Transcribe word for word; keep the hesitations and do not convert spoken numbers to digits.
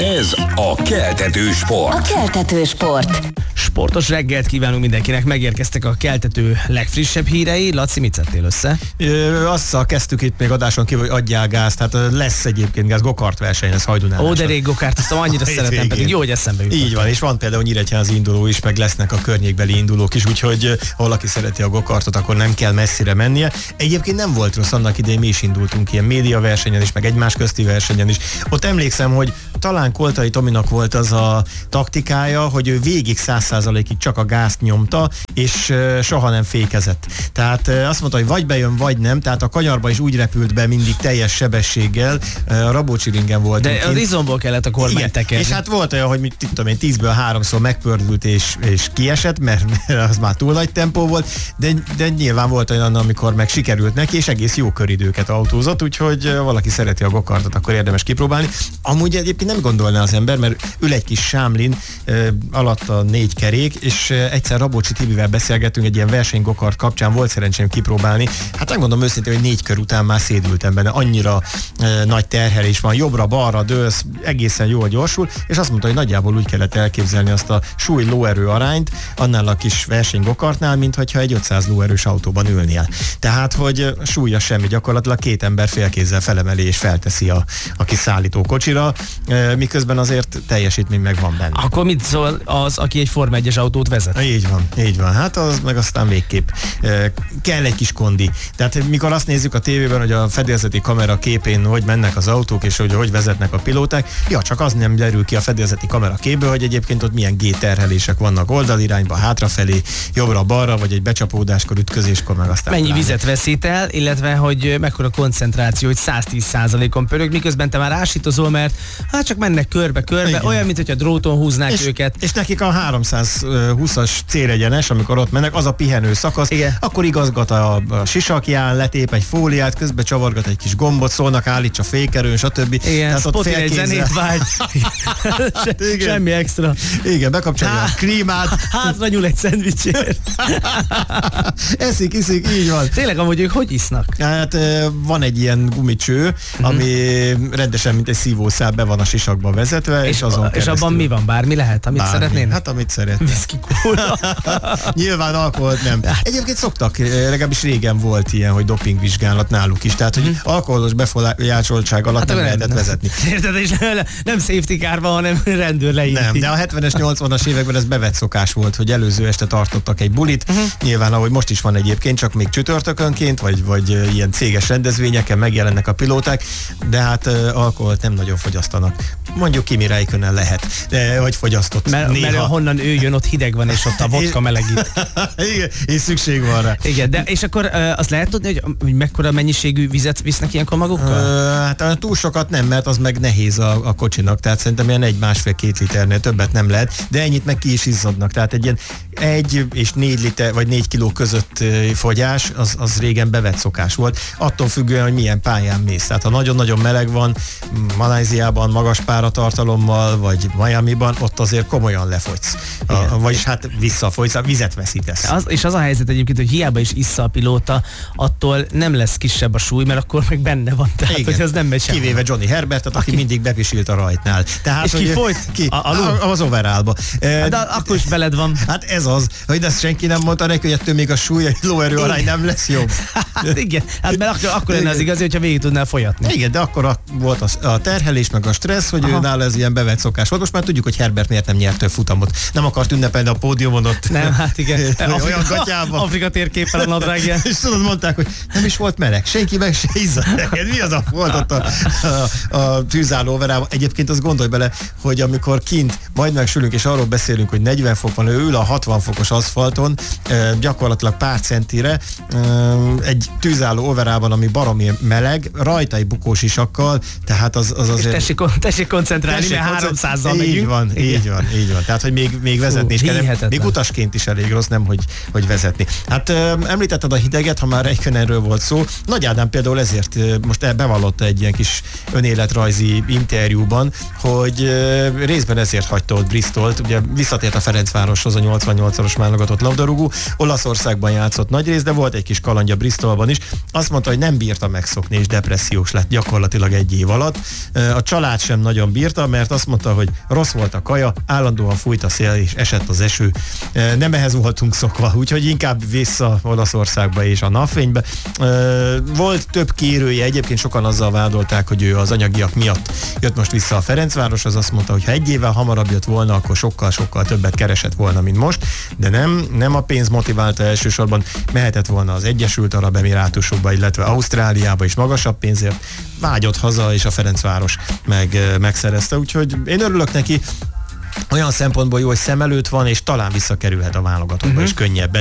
Ez a Keltető Sport. A Keltető Sport. Sportos reggelt kívánunk mindenkinek, megérkeztek a Keltető legfrissebb hírei. Laci, mit szedtél össze? Ö, azzal kezdtük itt még adáson kívül, hogy adjál gáz, tehát lesz egyébként gáz, gokart verseny lesz Hajdunál. Ó, de rég gokártoztam, annyira szeretem, pedig jó, hogy eszembe jutott. Így van, és van például Nyíregyházi induló is, meg lesznek a környékbeli indulók is, úgyhogy ha valaki szereti a gokartot, akkor nem kell messzire mennie. Egyébként nem volt rossz, annak idején mi is indultunk ilyen média versenyen is, meg egymás közti versenyen is. Ott emlékszem, hogy talán Koltai Tominak volt az a taktikája, hogy ő végig száz százalékig csak a gázt nyomta, és soha nem fékezett. Tehát azt mondta, hogy vagy bejön, vagy nem, tehát a kanyarba is úgy repült be mindig teljes sebességgel. A Rabócsi-ringen volt. De az izomból kellett a kormányt tekerni. És hát volt olyan, hogy mit tudom én, tízből háromszor megpördült és, és kiesett, mert, mert az már túl nagy tempó volt, de, de nyilván volt olyan, amikor meg sikerült neki, és egész jó köridőket autózott, úgyhogy valaki szereti a gokartot, akkor érdemes kipróbálni. Amúgy egyébként nem gondolná az ember, mert ül egy kis sámlin uh, alatt a négy kerék, és uh, egyszer Rabócsi Tibivel beszélgettünk egy ilyen versenygokart kapcsán, volt szerencsém kipróbálni. Hát megmondom őszintén, hogy négy kör után már szédültem benne, annyira uh, nagy terhelés van, jobbra-balra dőlsz, egészen jól gyorsul, és azt mondta, hogy nagyjából úgy kellett elképzelni azt a súly-lóerő arányt annál a kis versenygokartnál, mint hogyha egy ötszáz lóerős autóban ülnél. Tehát, hogy súlya semmi, gyakorlatilag két ember félkézzel felemeli és felteszi a, a kis szállító kocsira, miközben azért teljesítmény meg van benne. Akkor mit szól az, aki egy Forma egyes autót vezet? Így van, így van. Hát az meg aztán végképp kell egy kis kondi. Tehát mikor azt nézzük a tévében, hogy a fedélzeti kamera képén hogy mennek az autók, és hogy hogy vezetnek a pilóták, ja, csak az nem derül ki a fedélzeti kamera képből, hogy egyébként ott milyen G-terhelések vannak oldalirányba, hátrafelé, jobbra-balra, vagy egy becsapódáskor, ütközéskor, meg aztán mennyi pláne. Vizet veszít el, illetve hogy mekkora koncentráció, hogy száz tíz százalékon pörög, miközben te már ásítozol, mert hát csak mennek körbe-körbe, igen. Olyan, mint hogyha dróton húznák és, őket. És nekik a háromszázhúszas célegyenes, amikor ott mennek, az a pihenő szakasz, igen. Akkor igazgat a, a sisakján, letép egy fóliát, közben csavargat egy kis gombot, szólnak, állíts a fékerőn, stb. Igen, Spotify egy zenét vágy. Se, semmi extra. Igen, bekapcsolja Há, a klímát. Hátra nyúl egy szendvicsért. Eszik, iszik, így van. Tényleg amúgy ők hogy isznak? Hát van egy ilyen gumicső, uh-huh. ami rendesen, mint egy szívószál be van a sisakba vezetve, és, és azon És abban mi van? Bármi lehet, amit Bármi. szeretnének? Hát amit szeretnének. Whisky, kóla. Nyilván alkoholt nem. Egyébként szoktak, legalábbis régen volt ilyen, hogy dopingvizsgálat náluk is, tehát hogy uh-huh. alkoholos befolyásoltság alatt hát nem lehetett nem. vezetni. Érted, és nem safety car van, hanem rendőr leíti. Nem, de a hetvenes, nyolcvanas években ez bevett szokás volt, hogy előző este tartottak egy bulit, uh-huh. nyilván ahogy most is van egyébként, csak még csütörtökönként, vagy, vagy ilyen céges rendezvényeken megjelennek a pilóták, de hát uh, alkoholt nem nagyon fogyasztanak. Mondjuk Kimi Räikkönen lehet, de hogy fogyasztott mert, néha. Mert honnan ő jön, ott hideg van, és ott a vodka melegít. Igen, és szükség van rá. Igen, de és akkor uh, azt lehet tudni, hogy, hogy mekkora mennyiségű vizet visznek ilyenkor magukkal? Uh, hát túl sokat nem, mert az meg nehéz a, a kocsinak, tehát szerintem ilyen egy másfél-két liternél többet nem lehet, de ennyit meg ki is izzadnak, tehát egy ilyen egy és négy liter, vagy négy kiló között fogyás, az, az régen bevett szokás volt, attól függően, hogy milyen pályán mész. Tehát ha nagyon-nagyon meleg van, Malajziában magas páratartalommal, vagy Miamiban, ott azért komolyan lefogysz. A, vagyis hát visszafogysz, vizet veszítesz. Az, és az a helyzet egyébként, hogy hiába is issza a pilóta, attól nem lesz kisebb a súly, mert akkor meg benne van. Tehát, igen. Hogy az nem megy sem. Kivéve Johnny Herbertet, aki, aki mindig bepisilt a rajtnál. Tehát, és ki folyt? Ki? A, a, a, az overallba. De akkor is veled van. Hát ez az, hogy ezt senki nem mondta neki, hogy ettől még a súly, lóerő arány nem lesz jobb. Hát igen, hát mert akkor, akkor lenne az igazi, hogyha végig tudnál folyatni. Igen, de akkor a, volt a, a terhelés, meg a stressz, hogy ő nála ez ilyen bevett szokás volt. Most már tudjuk, hogy Herbert miért nem nyert több futamot. Nem akart ünnepelni a pódiumon ott. Nem, hát igen. Olyan gatyában. Afrika térképpel a nadrágján. És tudod, mondták, hogy nem is volt meleg. Senki meg se izzadt neked. Mi az a volt ott a, a, a tűzálló overában? Egyébként azt gondolj bele, hogy amikor kint majd megsülünk, és arról beszélünk, hogy negyven fok van, ő ül a hatvan fokos aszfalton, gyakorlatilag pár centire, egy tűzálló overában, ami baromi meleg, rajta egy bukós isakkal, tehát az, az azért... És tessék, tessék koncentrálni, mert háromszázzal megyünk. Így van, igen. így van, így van. Tehát, hogy még, még vezetni is kell. Még utasként is elég rossz, nem, hogy, hogy vezetni. Hát említetted a hideget, ha már Räikkönenről volt szó. Nagy Ádám például ezért most bevallotta egy ilyen kis önéletrajzi interjúban, hogy részben ezért hagyta ott Bristolt. Ugye visszatért a Ferencvároshoz a nyolcvannyolcas válogatott labdarúgó. Olaszországban játszott nagy rész, de volt egy kis kalandja Bristolban is. Azt mondta, hogy nem bírta megszokni, és depressziós lett gyakorlatilag egy év alatt. A család sem nagyon jobban bírta, mert azt mondta, hogy rossz volt a kaja, állandóan fújt a szél és esett az eső. Nem ehhez voltunk szokva, úgyhogy inkább vissza Olaszországba és a napfénybe. Volt több kérője, egyébként sokan azzal vádolták, hogy ő az anyagiak miatt jött most vissza a Ferencváros, az azt mondta, hogy ha egy évvel hamarabb jött volna, akkor sokkal-sokkal többet keresett volna, mint most, de nem, nem a pénz motiválta elsősorban, mehetett volna az Egyesült Arab Emirátusokba, illetve Ausztráliába is magasabb pénzért, vágyott haza, és a Ferencváros meg, megszerezte, úgyhogy én örülök neki, olyan szempontból jó, hogy szem előtt van, és talán visszakerülhet a válogatottba uh-huh. is könnyebben.